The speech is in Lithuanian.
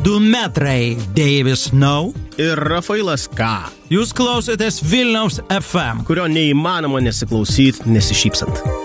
2 metrai Davis Snow ir Rafailas K., Jūs klausotės Vilniaus FM, kurio neįmanoma nesiklausyti nesišypsant.